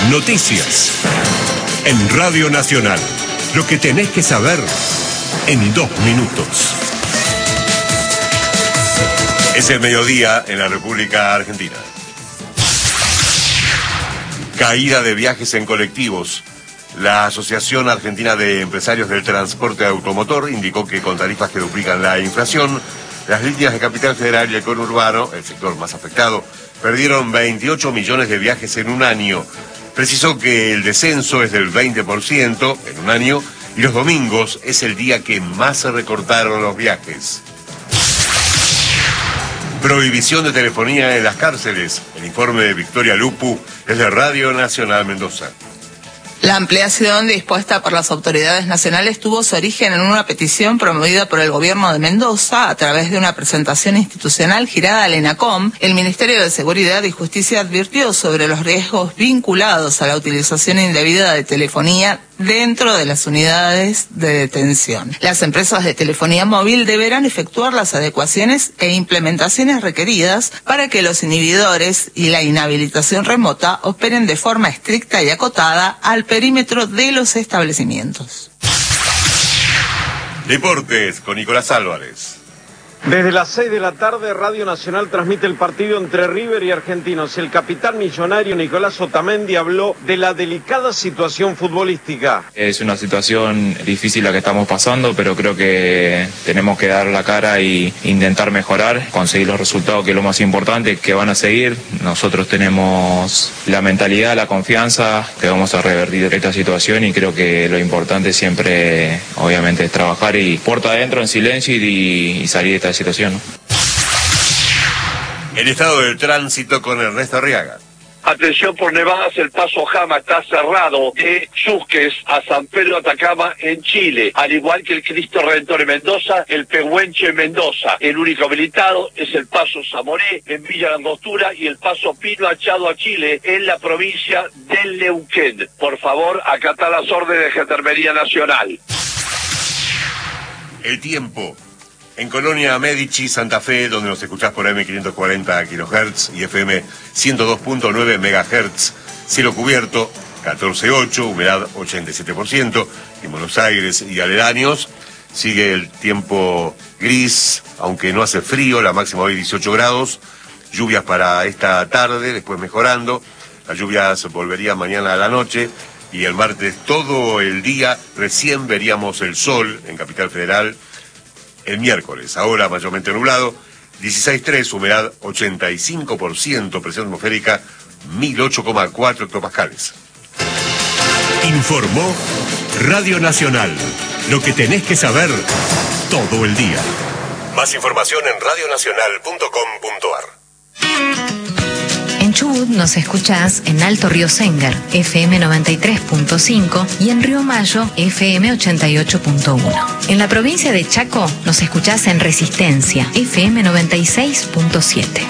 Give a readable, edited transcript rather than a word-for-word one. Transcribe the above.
Noticias. En Radio Nacional. Lo que tenés que saber en 2 minutos. Es el mediodía en la República Argentina. Caída de viajes en colectivos. La Asociación Argentina de Empresarios del Transporte Automotor indicó que con tarifas que duplican la inflación, las líneas de Capital Federal y el conurbano, el sector más afectado, perdieron 28 millones de viajes en un año. Precisó que el descenso es del 20% en un año y los domingos es el día que más se recortaron los viajes. Prohibición de telefonía en las cárceles. El informe de Victoria Lupu es de Radio Nacional Mendoza. La ampliación dispuesta por las autoridades nacionales tuvo su origen en una petición promovida por el gobierno de Mendoza a través de una presentación institucional girada al ENACOM. El Ministerio de Seguridad y Justicia advirtió sobre los riesgos vinculados a la utilización indebida de telefonía dentro de las unidades de detención. Las empresas de telefonía móvil deberán efectuar las adecuaciones e implementaciones requeridas para que los inhibidores y la inhabilitación remota operen de forma estricta y acotada al perímetro de los establecimientos. Deportes con Nicolás Álvarez. Desde las 6 de la tarde, Radio Nacional transmite el partido entre River y Argentinos. El capitán millonario Nicolás Otamendi habló de la delicada situación futbolística. Es una situación difícil la que estamos pasando, pero creo que tenemos que dar la cara e intentar mejorar, conseguir los resultados, que es lo más importante, que van a seguir. Nosotros tenemos la mentalidad, la confianza, que vamos a revertir esta situación y creo que lo importante siempre, obviamente, es trabajar y puerta adentro en silencio y salir de esta situación, ¿no? El estado del tránsito con Ernesto Arriaga. Atención por nevadas, el paso Jama está cerrado de Chusques a San Pedro Atacama en Chile, al igual que el Cristo Redentor en Mendoza, el Pehuenche en Mendoza. El único habilitado es el paso Zamoré en Villa Langostura y el paso Pino Achado a Chile en la provincia del Neuquén. Por favor, acatá las órdenes de Gendarmería Nacional. El tiempo. En Colonia Medici, Santa Fe, donde nos escuchás por M540 kHz y FM 102.9 MHz, cielo cubierto, 14.8, humedad 87%, en Buenos Aires y aledaños, sigue el tiempo gris, aunque no hace frío, la máxima hoy 18 grados, lluvias para esta tarde, después mejorando, las lluvias volverían mañana a la noche, y el martes todo el día, recién veríamos el sol en Capital Federal. El miércoles, ahora mayormente nublado, 16.3, humedad 85%, presión atmosférica 1008,4 hectopascales. Informó Radio Nacional. Lo que tenés que saber todo el día. Más información en radionacional.com.ar. En Chubut nos escuchás en Alto Río Sengar, FM 93.5 y en Río Mayo, FM 88.1. En la provincia de Chaco nos escuchás en Resistencia, FM 96.7.